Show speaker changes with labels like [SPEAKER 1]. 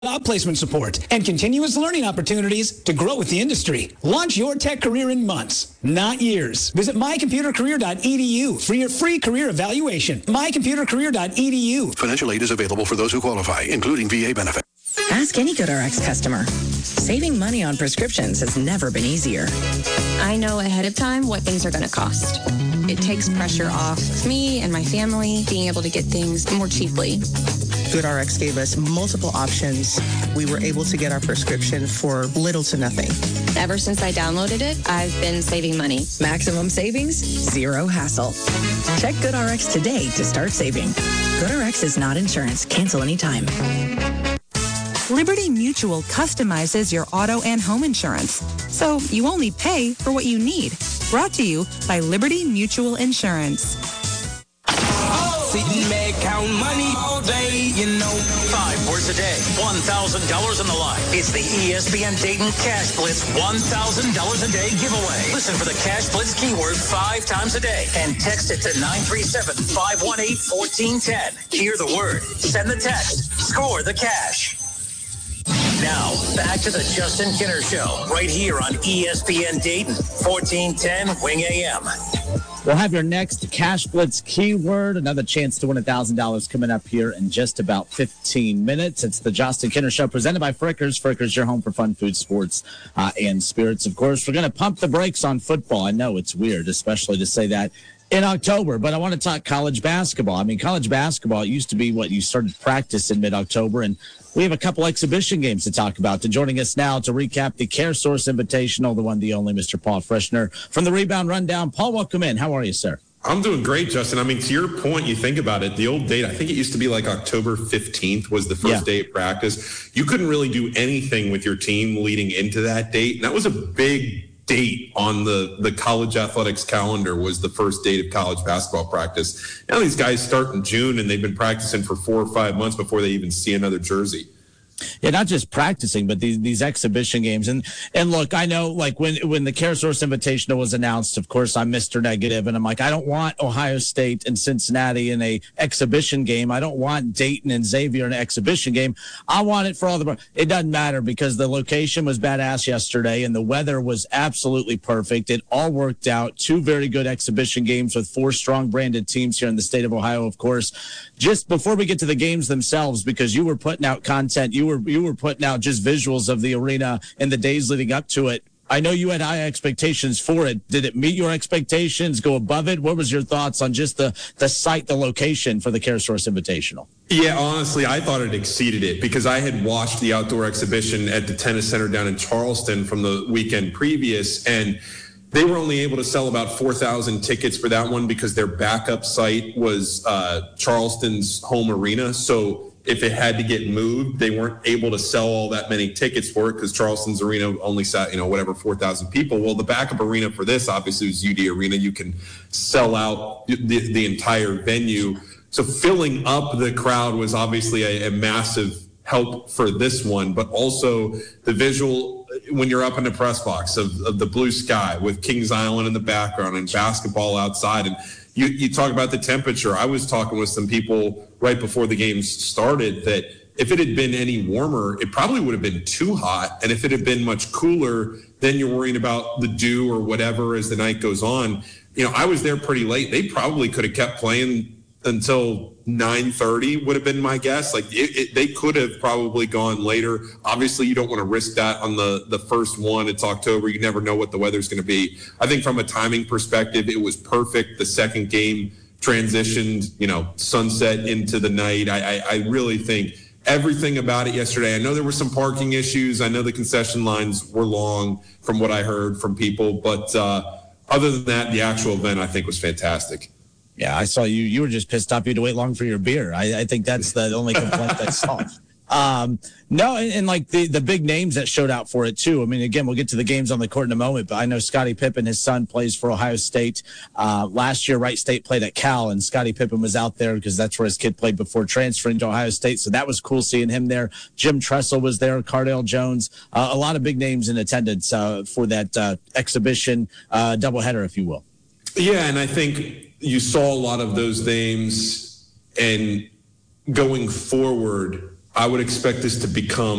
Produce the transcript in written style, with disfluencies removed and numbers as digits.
[SPEAKER 1] Job placement support and continuous learning opportunities to grow with the industry. Launch your tech career in months, not years. Visit mycomputercareer.edu for your free career evaluation. mycomputercareer.edu.
[SPEAKER 2] Financial aid is available for those who qualify, including VA benefit.
[SPEAKER 3] Ask any GoodRx customer. Saving money on prescriptions has never been easier.
[SPEAKER 4] I know ahead of time what things are going to cost. It takes pressure off me and my family being able to get things more cheaply.
[SPEAKER 5] GoodRx gave us multiple options. We were able to get our prescription for little to nothing.
[SPEAKER 4] Ever since I downloaded it, I've been saving money.
[SPEAKER 3] Maximum savings, zero hassle. Check GoodRx today to start saving. GoodRx is not insurance. Cancel anytime.
[SPEAKER 6] Liberty Mutual customizes your auto and home insurance, so you only pay for what you need. Brought to you by Liberty Mutual Insurance.
[SPEAKER 7] Sitting back, count money all day, you know.
[SPEAKER 8] 5 words a day, $1,000 on the line. It's the ESPN Dayton Cash Blitz $1,000 a day giveaway. Listen for the Cash Blitz keyword 5 times a day and text it to 937-518-1410. Hear the word, send the text, score the cash. Now, back to the Justin Kinner Show, right here on ESPN Dayton, 1410 Wing AM.
[SPEAKER 9] We'll have your next Cash Blitz keyword, another chance to win $1,000 coming up here in just about 15 minutes. It's the Justin Kinner Show presented by Frickers. Frickers, your home for fun, food, sports, and spirits. Of course, we're going to pump the brakes on football. I know it's weird, especially to say that in October, but I want to talk college basketball. I mean, college basketball, it used to be what you started practice in mid-October, and we have a couple exhibition games to talk about. Joining us now to recap the CareSource Invitational, the one, the only, Mr. Paul Frischner from the Rebound Rundown. Paul, welcome in. How are you, sir?
[SPEAKER 10] I'm doing great, Justin. I mean, to your point, you think about it, the old date, I think it used to be like October 15th was the first day of practice. You couldn't really do anything with your team leading into that date, and that was a big date on the college athletics calendar, was the first date of college basketball practice. Now these guys start in June, and they've been practicing for 4 or 5 months before they even see another jersey.
[SPEAKER 9] Yeah, not just practicing, but these exhibition games. And look, I know, like, when the CareSource Invitational was announced, of course, I'm Mr. Negative, and I'm like, I don't want Ohio State and Cincinnati in a exhibition game. I don't want Dayton and Xavier in an exhibition game. I want it for all the – it doesn't matter, because the location was badass yesterday, and the weather was absolutely perfect. It all worked out. 2 very good exhibition games with 4 strong branded teams here in the state of Ohio, of course. Just before we get to the games themselves, because you were putting out content, you were putting out just visuals of the arena in the days leading up to it. I know you had high expectations for it. Did it meet your expectations, go above it? What was your thoughts on just the site, the location for the CareSource Invitational?
[SPEAKER 10] Yeah, honestly, I thought it exceeded it, because I had watched the outdoor exhibition at the Tennis Center down in Charleston from the weekend previous, and they were only able to sell about 4,000 tickets for that one because their backup site was Charleston's home arena. So if it had to get moved, they weren't able to sell all that many tickets for it, because Charleston's arena only sat, 4,000 people. Well, the backup arena for this obviously was UD Arena. You can sell out the entire venue. So filling up the crowd was obviously a massive help for this one, but also the visual when you're up in the press box of the blue sky with Kings Island in the background and basketball outside. And you talk about the temperature. I was talking with some people right before the games started that if it had been any warmer, it probably would have been too hot. And if it had been much cooler, then you're worrying about the dew or whatever as the night goes on. I was there pretty late. They probably could have kept playing until 9:30 would have been my guess. Like they could have probably gone later. Obviously, you don't want to risk that on the first one. It's October. You never know what the weather's going to be. I think from a timing perspective, it was perfect. The second game transitioned, sunset into the night. I really think everything about it yesterday. I know there were some parking issues. I know the concession lines were long from what I heard from people. But other than that, the actual event, I think, was fantastic.
[SPEAKER 9] Yeah, I saw you. You were just pissed off you had to wait long for your beer. I think that's the only complaint I saw. No, and like the big names that showed out for it too. I mean, again, we'll get to the games on the court in a moment, but I know Scottie Pippen, his son, plays for Ohio State. Last year, Wright State played at Cal, and Scottie Pippen was out there because that's where his kid played before transferring to Ohio State. So that was cool seeing him there. Jim Tressel was there, Cardale Jones, a lot of big names in attendance for that exhibition doubleheader, if you will.
[SPEAKER 10] Yeah, and I think you saw a lot of those names, and going forward, I would expect this to become